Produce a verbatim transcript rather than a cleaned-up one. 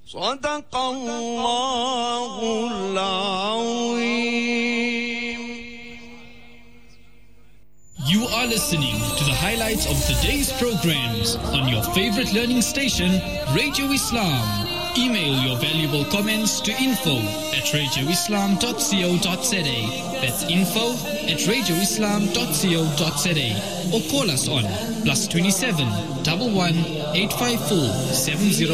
Sadaqallahul Azim. You are listening to the highlights of the day's programs on your favorite learning station, Radio Islam. Email your valuable comments to info at radio islam dot co dot za. That's info at radio islam dot co dot za. Or call us on plus twenty-seven, one one, eight five four, seven zero